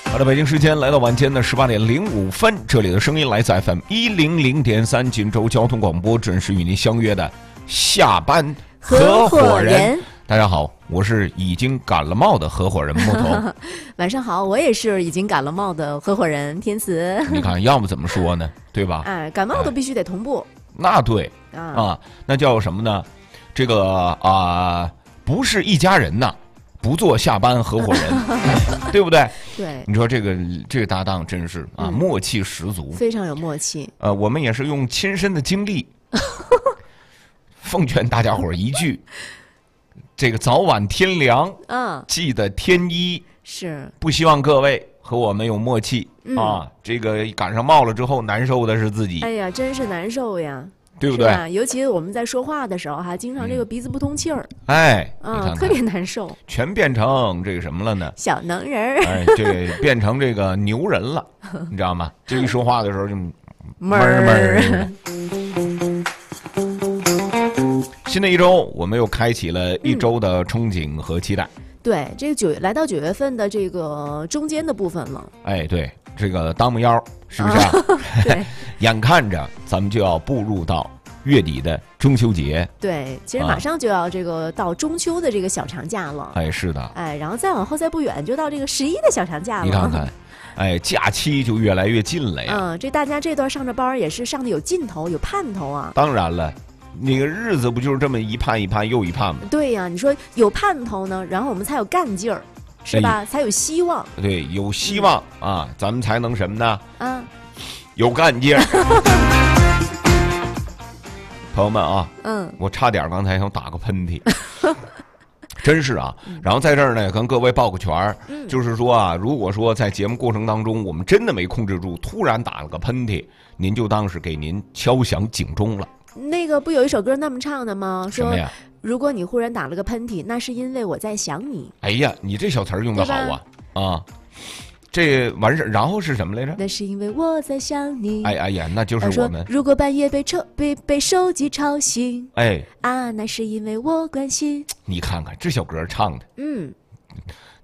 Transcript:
好的，北京时间来到晚间的18:05，这里的声音来自 FM 100.3锦州交通广播，准时与您相约的下班合伙人。大家好，我是已经感了冒的合伙人木头。 晚上好，我也是已经感了冒的合伙人天慈。 你看，要不怎么说呢？对吧？ 哎，感冒都必须得同步。 那对啊，那叫什么呢？这个不是一家人呐。不做下班合伙人，对不对？ 对， 你说这个搭档真是默契十足， 非常有默契。 我们也是用亲身的经历，奉劝大家伙一句：这个早晚天凉，记得添衣。是，不希望各位和我们有默契这个赶上冒了之后，难受的是自己。 哎呀，真是难受呀。 对不对？ 尤其我们在说话的时候经常这个鼻子不通气儿，特别难受。 全变成这个什么了呢？ 小能人儿， 这变成这个牛人了，你知道吗？这一说话的时候就闷儿。 新的一周，我们又开启了一周的憧憬和期待。 对，这个来到9月份的这个中间的部分了。 哎，对，这个当木腰是不是？ 对， 眼看着咱们就要步入到月底的中秋节。 对，其实马上就要这个到中秋的这个小长假了。 哎，是的。 哎，然后再往后再不远就到这个11的小长假了。 你看看，哎，假期就越来越近了呀。 这大家这段上着班也是上的有劲头，有盼头啊。 当然了。那个日子不就是这么一盼一盼又一盼吗？ 对呀，你说有盼头呢，然后我们才有干劲儿，是吧？才有希望。 对，有希望咱们才能什么呢？有干劲儿。朋友们我差点刚才想打个喷嚏，真是然后在这儿呢，跟各位报个全就是说如果说在节目过程当中我们真的没控制住，突然打了个喷嚏，您就当是给您敲响警钟了。 那个不有一首歌那么唱的吗？ 说如果你忽然打了个喷嚏，那是因为我在想你。 哎呀，你这小词儿用得好这完事，然后是什么来着？ 那是因为我在想你。 哎呀，那就是我们。 如果半夜被手机吵醒，那是因为我关心。 你看看这小歌唱的，